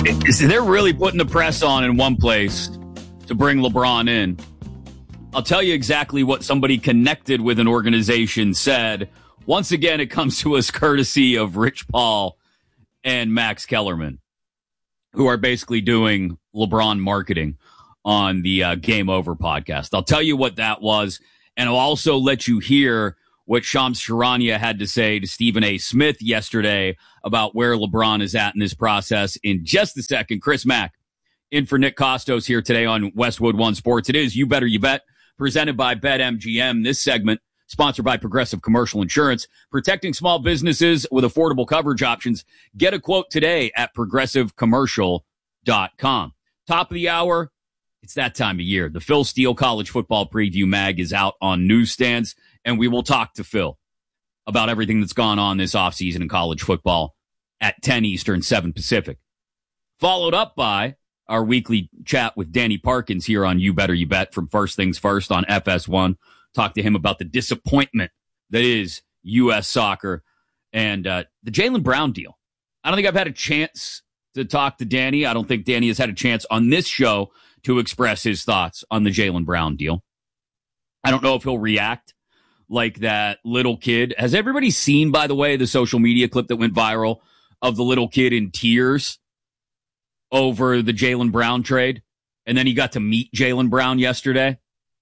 They're really putting the press on in one place to bring LeBron in. I'll tell you exactly what somebody connected with an organization said. Once again, it comes to us courtesy of Rich Paul and Max Kellerman, who are basically doing LeBron marketing on the Game Over podcast. I'll tell you what that was, and I'll also let you hear what Shams Charania had to say to Stephen A. Smith yesterday about where LeBron is at in this process in just a second. Chris Mack in for Nick Costos here today on Westwood One Sports. It is You Better You Bet, presented by BetMGM. This segment sponsored by Progressive Commercial Insurance, protecting small businesses with affordable coverage options. Get a quote today at progressivecommercial.com. Top of the hour, it's that time of year. The Phil Steele College Football Preview Mag is out on newsstands, and we will talk to Phil about everything that's gone on this offseason in college football at 10 Eastern, 7 Pacific. Followed up by our weekly chat with Danny Parkins here on You Better You Bet from First Things First on FS1. Talk to him about the disappointment that is U.S. soccer and the Jaylen Brown deal. I don't think I've had a chance to talk to Danny. I don't think Danny has had a chance on this show to express his thoughts on the Jaylen Brown deal. I don't know if he'll react like that little kid. Has everybody seen, by the way, the social media clip that went viral of the little kid in tears over the Jaylen Brown trade? And then he got to meet Jaylen Brown yesterday.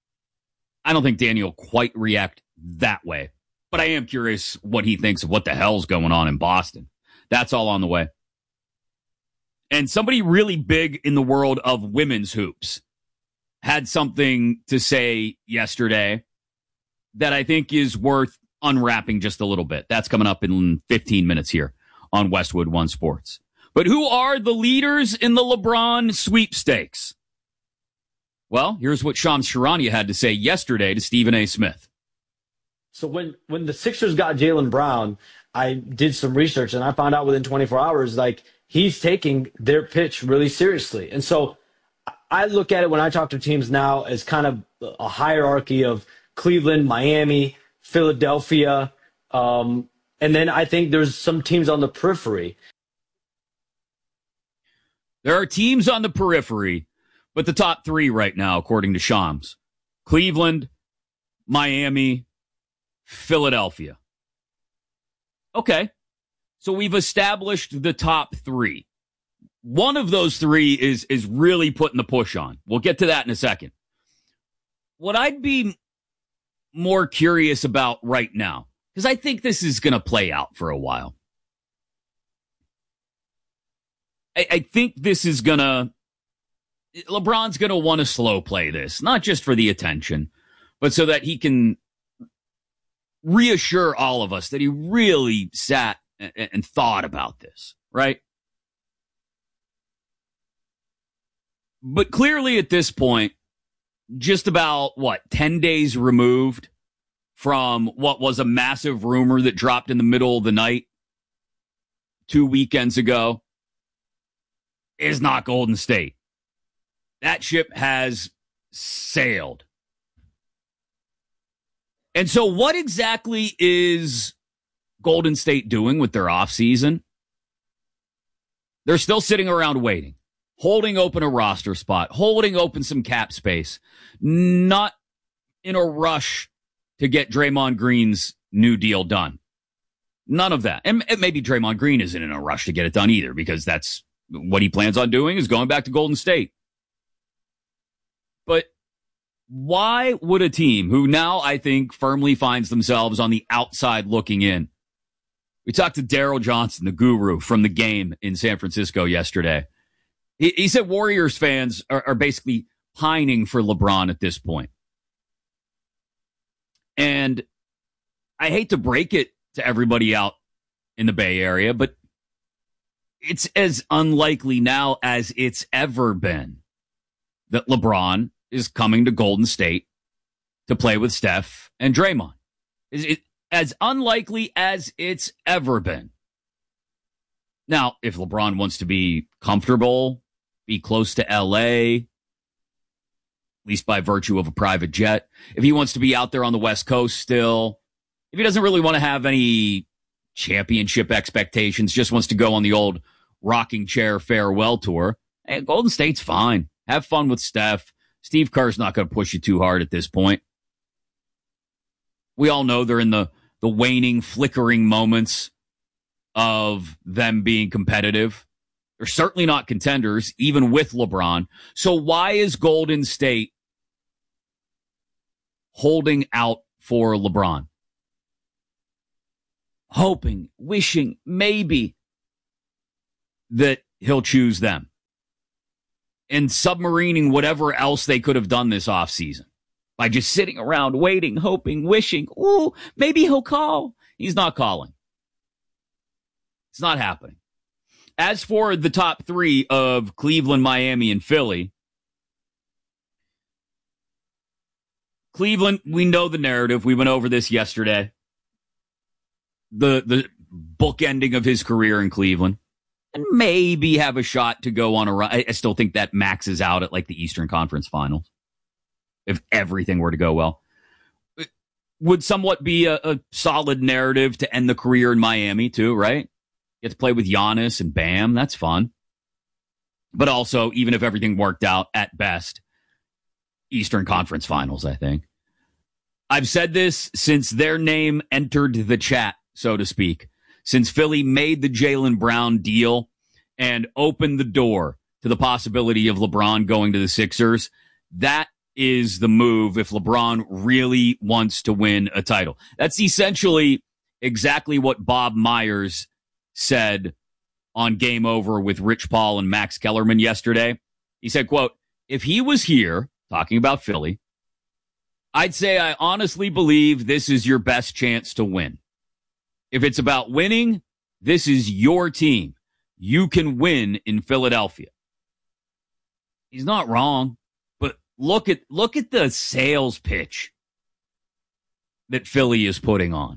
I don't think Danny will quite react that way, but I am curious what he thinks of what the hell's going on in Boston. That's all on the way. And somebody really big in the world of women's hoops had something to say yesterday that I think is worth unwrapping just a little bit. That's coming up in 15 minutes here on Westwood One Sports. But who are the leaders in the LeBron sweepstakes? Well, here's what Shams Charania had to say yesterday to Stephen A. Smith. So when the Sixers got Jaylen Brown, I did some research and I found out within 24 hours, like, he's taking their pitch really seriously. And so I look at it when I talk to teams now as kind of a hierarchy of Cleveland, Miami, Philadelphia. And then I think there's some teams on the periphery. There are teams on the periphery, but the top three right now, according to Shams: Cleveland, Miami, Philadelphia. Okay. So we've established the top three. One of those three is really putting the push on. We'll get to that in a second. What I'd be more curious about right now, because I think this is going to play out for a while. I think this is LeBron's going to want to slow play this, not just for the attention, but so that he can reassure all of us that he really sat and thought about this, right? But clearly at this point, just about, 10 days removed from what was a massive rumor that dropped in the middle of the night 2 weekends ago, is not Golden State. That ship has sailed. And so what exactly is Golden State doing with their offseason? They're still sitting around waiting, holding open a roster spot, holding open some cap space, not in a rush to get Draymond Green's new deal done. None of that. And maybe Draymond Green isn't in a rush to get it done either, because that's what he plans on doing, is going back to Golden State. But why would a team who now, I think, firmly finds themselves on the outside looking in? We talked to Daryl Johnson, the guru from the Game in San Francisco yesterday. He said Warriors fans are basically pining for LeBron at this point. And I hate to break it to everybody out in the Bay Area, but it's as unlikely now as it's ever been that LeBron is coming to Golden State to play with Steph and Draymond. It's as unlikely as it's ever been. Now, if LeBron wants to be comfortable, be close to LA, at least by virtue of a private jet, if he wants to be out there on the West Coast still, if he doesn't really want to have any championship expectations, just wants to go on the old rocking chair farewell tour. Hey, Golden State's fine. Have fun with Steph. Steve Kerr's not going to push you too hard at this point. We all know they're in the waning, flickering moments of them being competitive. They're certainly not contenders, even with LeBron. So why is Golden State holding out for LeBron? Hoping, wishing, maybe that he'll choose them. And submarining whatever else they could have done this offseason by just sitting around waiting, hoping, wishing, ooh, maybe he'll call. He's not calling. It's not happening. As for the top three of Cleveland, Miami, and Philly, Cleveland, we know the narrative. We went over this yesterday. The bookending of his career in Cleveland. And maybe have a shot to go on a run. I still think that maxes out at like the Eastern Conference Finals. If everything were to go well. It would somewhat be a solid narrative to end the career in Miami too, right? Get to play with Giannis and Bam. That's fun. But also, even if everything worked out at best, Eastern Conference Finals, I think. I've said this since their name entered the chat, so to speak. Since Philly made the Jaylen Brown deal and opened the door to the possibility of LeBron going to the Sixers, that is the move if LeBron really wants to win a title. That's essentially exactly what Bob Myers said on Game Over with Rich Paul and Max Kellerman yesterday. He said, quote, if he was here, talking about Philly, I'd say I honestly believe this is your best chance to win. If it's about winning, this is your team. You can win in Philadelphia. He's not wrong, but look at the sales pitch that Philly is putting on.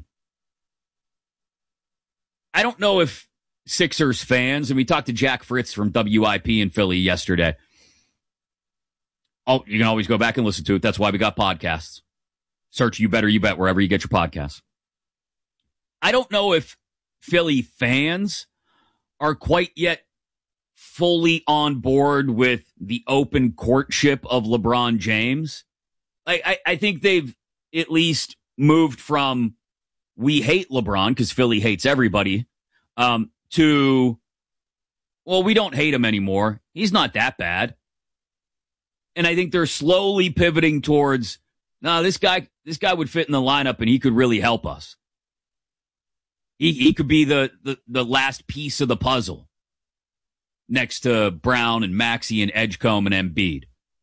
I don't know if Sixers fans, and we talked to Jack Fritz from WIP in Philly yesterday. Oh, you can always go back and listen to it. That's why we got podcasts. Search You Better You Bet wherever you get your podcasts. I don't know if Philly fans are quite yet fully on board with the open courtship of LeBron James. I think they've at least moved from we hate LeBron because Philly hates everybody to, well, we don't hate him anymore. He's not that bad. And I think they're slowly pivoting towards, no, this guy would fit in the lineup and he could really help us. He could be the last piece of the puzzle next to Brown and Maxey and Edgecombe and Embiid.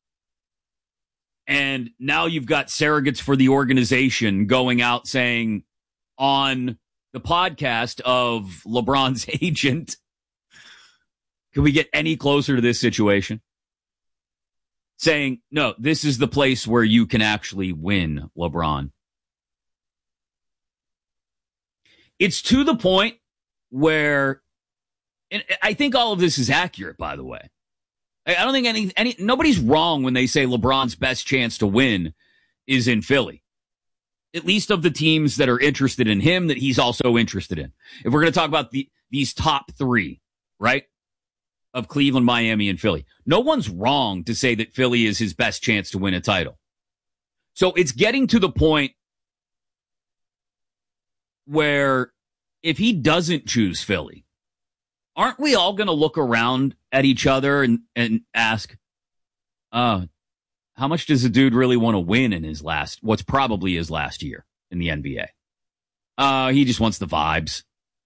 And now you've got surrogates for the organization going out saying on the podcast of LeBron's agent, can we get any closer to this situation? Saying, no, this is the place where you can actually win, LeBron. It's to the point where, and I think all of this is accurate, by the way. I don't think nobody's wrong when they say LeBron's best chance to win is in Philly. At least of the teams that are interested in him that he's also interested in. If we're going to talk about these top three, right, of Cleveland, Miami, and Philly, no one's wrong to say that Philly is his best chance to win a title. So it's getting to the point where if he doesn't choose Philly, aren't we all going to look around at each other and ask, how much does a dude really want to win in what's probably his last year in the NBA? He just wants the vibes.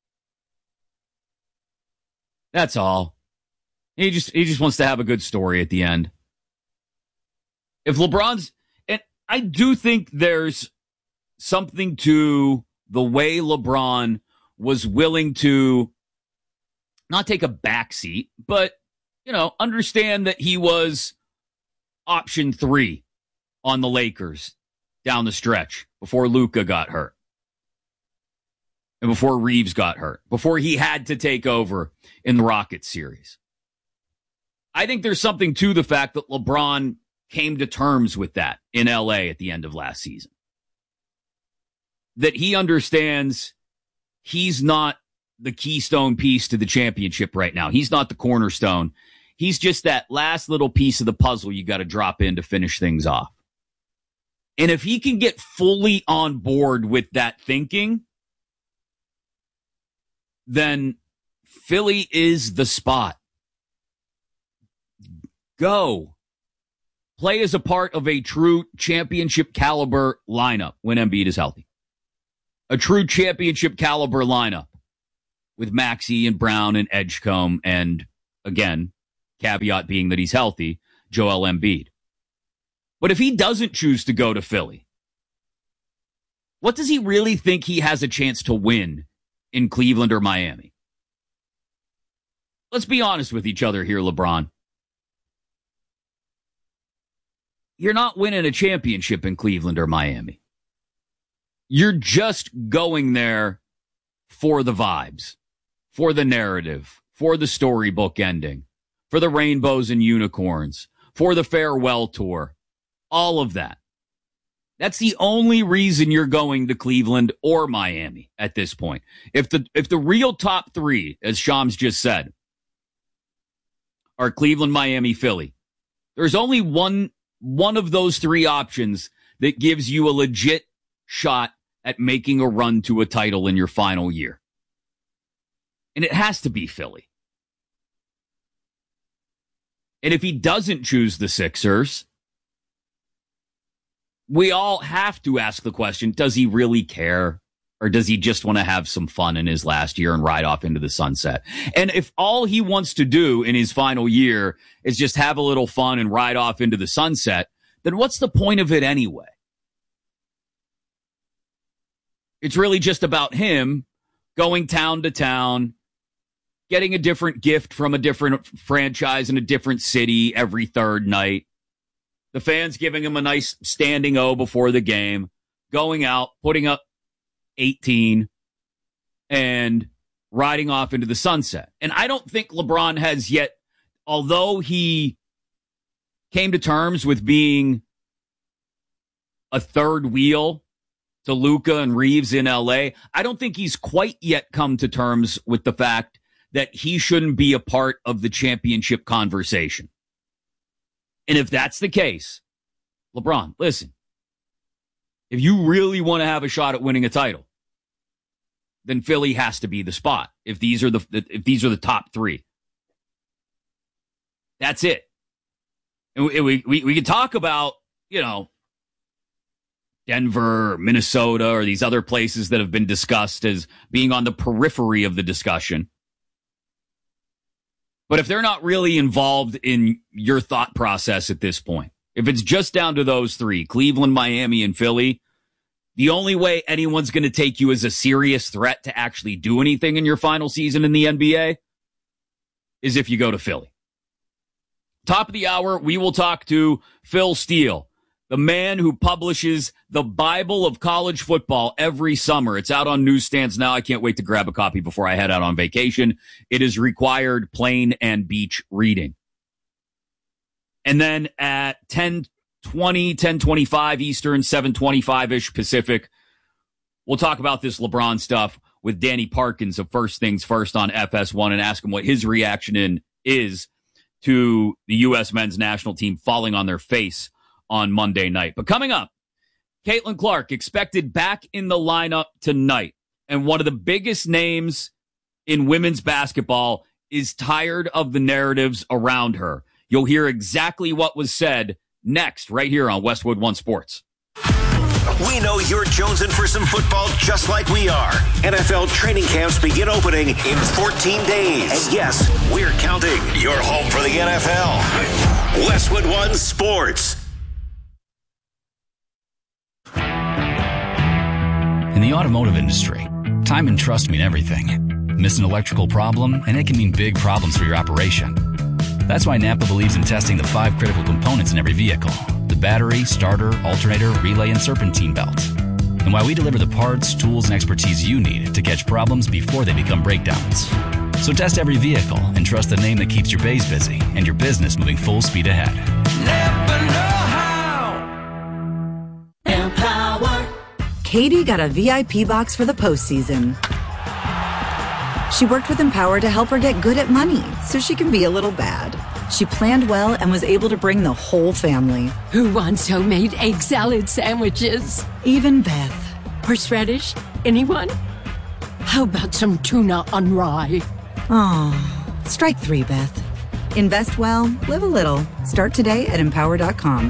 That's all. He just wants to have a good story at the end. If LeBron's, and I do think there's something to the way LeBron was willing to not take a backseat, but, understand that he was option 3 on the Lakers down the stretch before Luka got hurt and before Reeves got hurt, before he had to take over in the Rockets series. I think there's something to the fact that LeBron came to terms with that in LA at the end of last season. That he understands he's not the keystone piece to the championship right now. He's not the cornerstone. He's just that last little piece of the puzzle you got to drop in to finish things off. And if he can get fully on board with that thinking, then Philly is the spot. Go. Play as a part of a true championship caliber lineup when Embiid is healthy. A true championship caliber lineup with Maxey and Brown and Edgecombe and, again, caveat being that he's healthy, Joel Embiid. But if he doesn't choose to go to Philly, what does he really think he has a chance to win in Cleveland or Miami? Let's be honest with each other here, LeBron. You're not winning a championship in Cleveland or Miami. You're just going there for the vibes, for the narrative, for the storybook ending, for the rainbows and unicorns, for the farewell tour, all of that. That's the only reason you're going to Cleveland or Miami at this point. If the real top three, as Shams just said, are Cleveland, Miami, Philly, there's only one of those three options that gives you a legit shot at making a run to a title in your final year. And it has to be Philly. And if he doesn't choose the Sixers, we all have to ask the question, does he really care? Or does he just want to have some fun in his last year and ride off into the sunset? And if all he wants to do in his final year is just have a little fun and ride off into the sunset, then what's the point of it anyway? It's really just about him going town to town, getting a different gift from a different franchise in a different city every third night. The fans giving him a nice standing O before the game, going out, putting up 18, and riding off into the sunset. And I don't think LeBron has yet, although he came to terms with being a third wheel to Luka and Reeves in LA, I don't think he's quite yet come to terms with the fact that he shouldn't be a part of the championship conversation. And if that's the case, LeBron, listen, if you really want to have a shot at winning a title, then Philly has to be the spot. If these are the top three, that's it. And we could talk about, Denver, Minnesota, or these other places that have been discussed as being on the periphery of the discussion. But if they're not really involved in your thought process at this point, if it's just down to those three, Cleveland, Miami, and Philly, the only way anyone's going to take you as a serious threat to actually do anything in your final season in the NBA is if you go to Philly. Top of the hour, we will talk to Phil Steele, the man who publishes the Bible of college football every summer. It's out on newsstands now. I can't wait to grab a copy before I head out on vacation. It is required plane and beach reading. And then at 10:25 Eastern, 7:25-ish Pacific, we'll talk about this LeBron stuff with Danny Parkins of First Things First on FS1 and ask him what his reaction is to the U.S. men's national team falling on their face on Monday night. But coming up, Caitlin Clark expected back in the lineup tonight. And one of the biggest names in women's basketball is tired of the narratives around her. You'll hear exactly what was said next, right here on Westwood One Sports. We know you're jonesing for some football just like we are. NFL training camps begin opening in 14 days. And yes, we're counting. You're home for the NFL. Westwood One Sports. In the automotive industry, time and trust mean everything. Miss an electrical problem, and it can mean big problems for your operation. That's why Napa believes in testing the 5 critical components in every vehicle: the battery, starter, alternator, relay, and serpentine belt. And why we deliver the parts, tools, and expertise you need to catch problems before they become breakdowns. So test every vehicle and trust the name that keeps your bays busy and your business moving full speed ahead. Napa know-how. Empower. Katie got a VIP box for the postseason. She worked with Empower to help her get good at money so she can be a little bad. She planned well and was able to bring the whole family. Who wants homemade egg salad sandwiches? Even Beth. Horseradish? Anyone? How about some tuna on rye? Oh, strike 3, Beth. Invest well, live a little. Start today at Empower.com.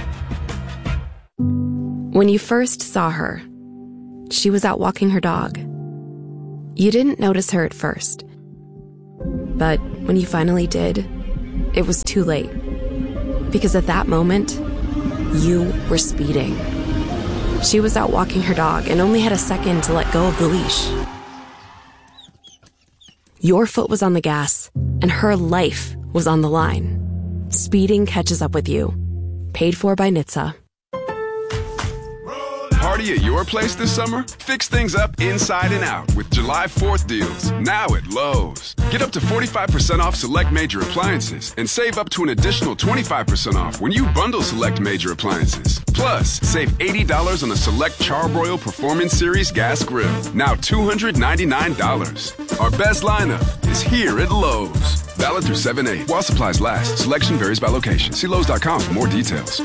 When you first saw her, she was out walking her dog. You didn't notice her at first. But when you finally did, it was too late. Because at that moment, you were speeding. She was out walking her dog and only had a second to let go of the leash. Your foot was on the gas, and her life was on the line. Speeding catches up with you. Paid for by NHTSA. Party at your place this summer? Fix things up inside and out with July 4th deals, now at Lowe's. Get up to 45% off select major appliances and save up to an additional 25% off when you bundle select major appliances. Plus, save $80 on a select Charbroil Performance Series gas grill, now $299. Our best lineup is here at Lowe's. Valid through 7/8. While supplies last, selection varies by location. See Lowe's.com for more details.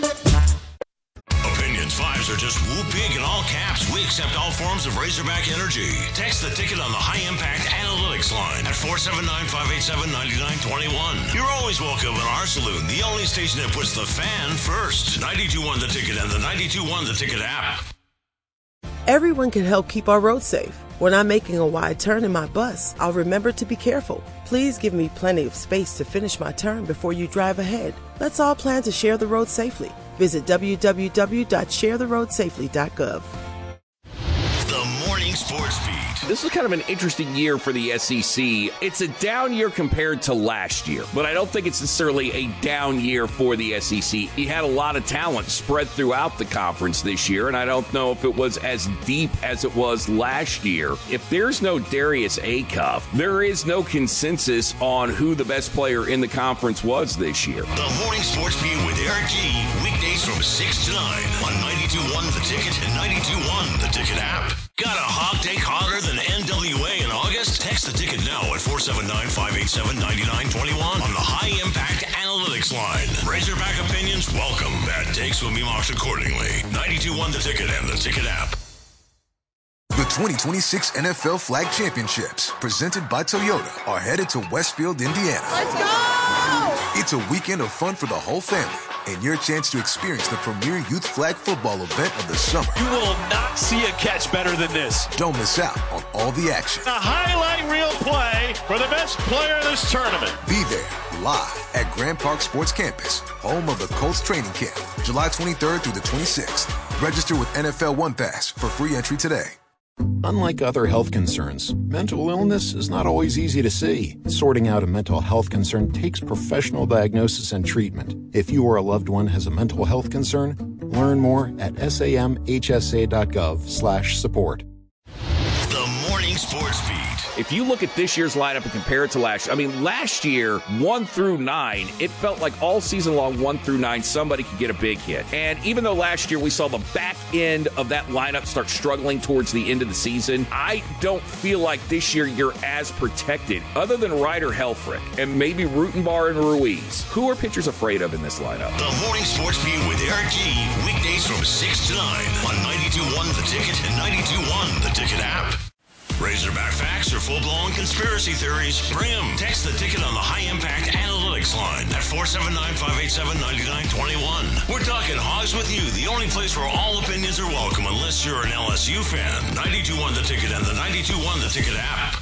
Opinions 5s are just whoop big in all caps. We accept all forms of Razorback energy. Text the ticket on the High Impact Analytics line at 479-587-9921. You're always welcome in our saloon, the only station that puts the fan first. 92.1 The Ticket and the 92.1 The Ticket app. Everyone can help keep our roads safe. When I'm making a wide turn in my bus, I'll remember to be careful. Please give me plenty of space to finish my turn before you drive ahead. Let's all plan to share the road safely. Visit www.sharetheroadsafely.gov. The Morning Sports Beat. This is kind of an interesting year for the SEC. It's a down year compared to last year, but I don't think it's necessarily a down year for the SEC. You had a lot of talent spread throughout the conference this year, and I don't know if it was as deep as it was last year. If there's no Darius Acuff, there is no consensus on who the best player in the conference was this year. The Morning Sports Beat with Eric G. Weekdays from 6 to 9 on 92.1 The Ticket and 92.1 The Ticket app. Got a hog take hotter than NWA in August? Text the ticket now at 479-587-9921 on the High Impact Analytics line. Razorback opinions welcome. Bad takes will be marked accordingly. 92.1 The Ticket and the Ticket app. The 2026 NFL Flag Championships, presented by Toyota, are headed to Westfield, Indiana. Let's go! It's a weekend of fun for the whole family and your chance to experience the premier youth flag football event of the summer. You will not see a catch better than this. Don't miss out on all the action. A highlight reel play for the best player in this tournament. Be there live at Grand Park Sports Campus, home of the Colts training camp, July 23rd through the 26th. Register with NFL One Pass for free entry today. Unlike other health concerns, mental illness is not always easy to see. Sorting out a mental health concern takes professional diagnosis and treatment. If you or a loved one has a mental health concern, learn more at samhsa.gov/support. The Morning Sports Beat. If you look at this year's lineup and compare it to last year, last year, 1 through 9, it felt like all season long, 1 through 9, somebody could get a big hit. And even though last year we saw the back end of that lineup start struggling towards the end of the season, I don't feel like this year you're as protected, other than Ryder Helfrich and maybe Rutenbar and Ruiz. Who are pitchers afraid of in this lineup? The Morning Sports Beat with Eric G. Weekdays from 6 to 9 on 92.1 The Ticket and 92.1 The Ticket app. Razorback facts or full-blown conspiracy theories? Bring them. Text the ticket on the High Impact Analytics line at 479-587-9921. We're talking hogs with you, the only place where all opinions are welcome unless you're an LSU fan. 92.1 The Ticket and the 92.1 The Ticket app.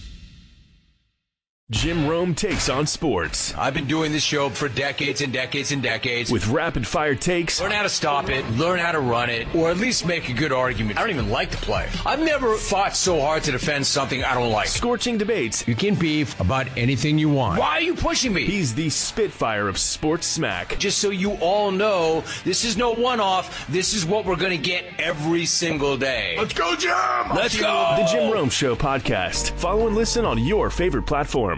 Jim Rome takes on sports. I've been doing this show for decades and decades and decades. With rapid-fire takes. Learn how to stop it, learn how to run it, or at least make a good argument. I don't even like to play. I've never fought so hard to defend something I don't like. Scorching debates. You can beef about anything you want. Why are you pushing me? He's the Spitfire of sports smack. Just so you all know, this is no one-off. This is what we're going to get every single day. Let's go, Jim! Let's go! The Jim Rome Show podcast. Follow and listen on your favorite platform.